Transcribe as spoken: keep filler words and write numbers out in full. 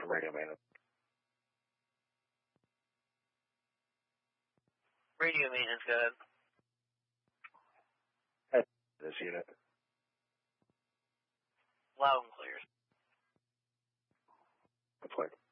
radio maintenance. Radio maintenance, go ahead. That's this unit. Loud and clear. Deployed.